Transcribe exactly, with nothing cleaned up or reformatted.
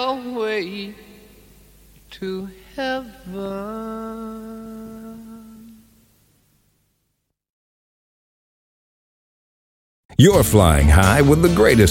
away to heaven. You're flying high with the greatest